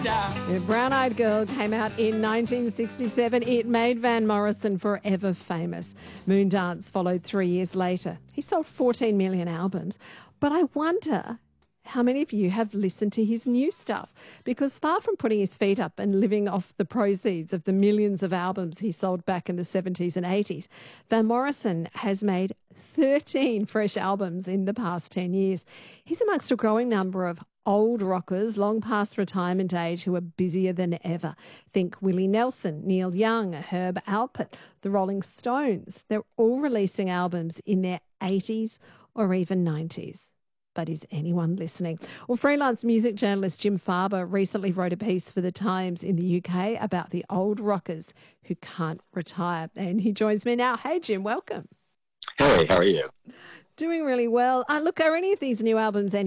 The Brown Eyed Girl came out in 1967. It made Van Morrison forever famous. Moondance followed 3 years later. He sold 14 million albums. But I wonder how many of you have listened to his new stuff? Because far from putting his feet up and living off the proceeds of the millions of albums he sold back in the 70s and 80s, Van Morrison has made 13 fresh albums in the past 10 years. He's amongst a growing number of old rockers, long past retirement age, who are busier than ever. Think Willie Nelson, Neil Young, Herb Alpert, the Rolling Stones. They're all releasing albums in their 80s or even 90s. But is anyone listening? Well, freelance music journalist Jim Farber recently wrote a piece for The Times in the UK about the old rockers who can't retire. And he joins me now. Hey, Jim, welcome. Hey, how are you? Doing really well. Look, are any of these new albums any